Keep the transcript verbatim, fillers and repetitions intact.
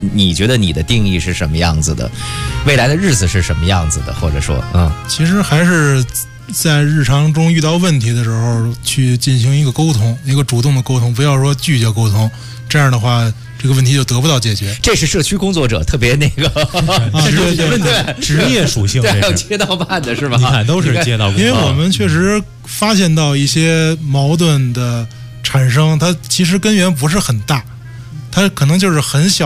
你觉得你的定义是什么样子的？未来的日子是什么样子的？或者说，嗯， 其实还是在日常中遇到问题的时候去进行一个沟通，一个主动的沟通，不要说拒绝沟通，这样的话这个问题就得不到解决。 这是社区工作者特别那个啊，对对对，职业属性， 对，还有街道办的是吧？ 你看都是街道工作， 因为我们确实发现到一些矛盾的产生，它其实根源不是很大，它可能就是很小。